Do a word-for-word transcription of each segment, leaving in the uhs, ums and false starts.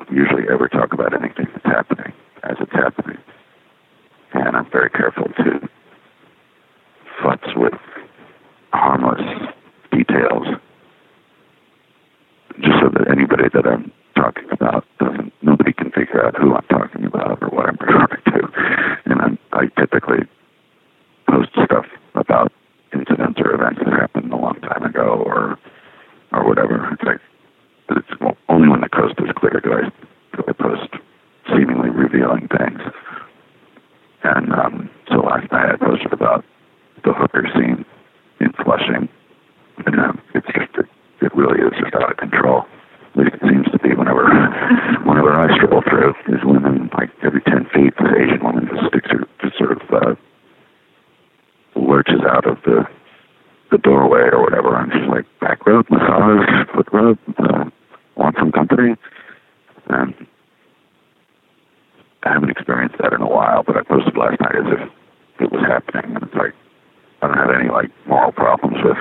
usually ever talk about anything that's happening as it's happening. And I'm very careful to futz with harmless details, just so that anybody that I'm talking about doesn't, nobody can figure out who I'm talking about or what I'm referring to. And I'm, I typically post stuff about incidents or events that happened a long time ago or or whatever. It's like, it's well, only when the coast is clear do I, do I post seemingly revealing things. And um, so last night I posted about the hooker scene in Flushing. And um, it's just, it, it really is just out of control. At least it seems to be whenever, whenever I stroll through. There's women, like every ten feet, this Asian woman just sticks her, just sort of uh, lurches out of the the doorway or whatever, and she's like, back rub, massage, foot rub, uh, want some company? And I haven't experienced that in a while, but I posted last night as if it was happening, and it's like, I don't have any, like, moral problems with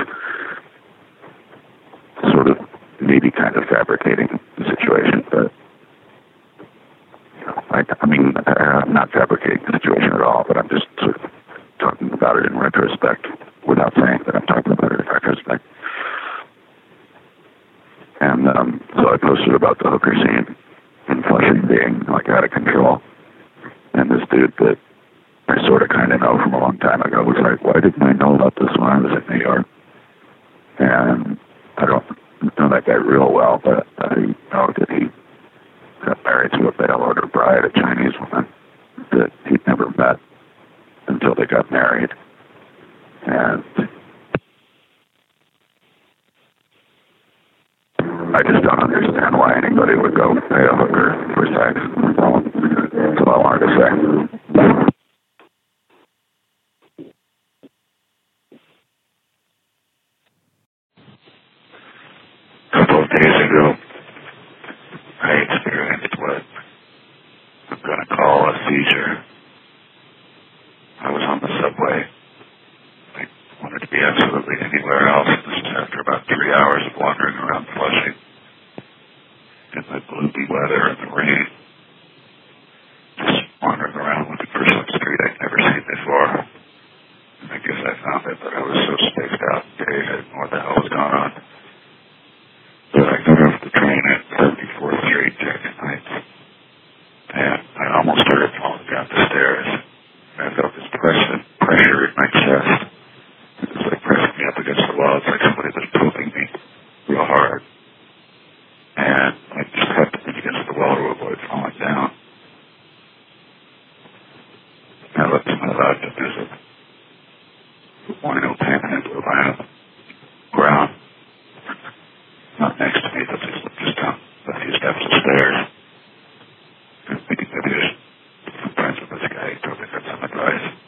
sort of maybe kind of fabricating the situation, but, you know, I, I mean, I'm not fabricating the situation at all, but I'm just sort of talking about it in retrospect without saying that I'm talking about it in retrospect. And um, so I posted about the hooker scene in Flushing being, like, out of control. And this dude that I sort of kind of know from a long time ago was like, why didn't I know about this when I was in New York? And I don't know that guy real well, but I know that he got married to a bail order bride, a Chinese woman that he'd never met until they got married. And I just don't understand why anybody would go pay a hooker for sex. That's all I wanted to say. A couple of days ago, I experienced what I'm going to call a seizure. I was on the subway. I wanted to be absolutely anywhere else. This was after about three hours of wandering around Flushing in the gloomy weather and the rain. Just wandering around looking for some street I'd never seen before. And I guess I found it, but I was so spaced out today, I didn't know what the hell was going on. But I got off the train at thirty-fourth Street, Jackson Heights, and I almost started falling down the stairs. I felt this pressure, pressure in my chest. It was like pressing me up against the wall. It's like somebody was poking me real hard. And I just had to lean against the wall to avoid falling down. I looked to my left and there's a wino panhandle line on the ground. Not next to me, but just, just down a few steps of stairs. I'm thinking maybe there's some friends with this guy. He told me for some advice.